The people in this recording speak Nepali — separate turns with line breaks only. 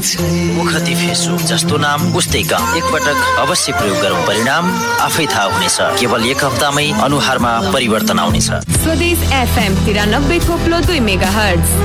मुखती फेसो जस्तो नाम उस्तै काम। एकपटक अवश्य प्रयोग गरौँ, परिणाम आफै थाहा हुनेछ। केवल एक हप्तामै अनुहारमा परिवर्तन आउनेछ।
स्वदेश FM 93.2 मेगाहर्ज।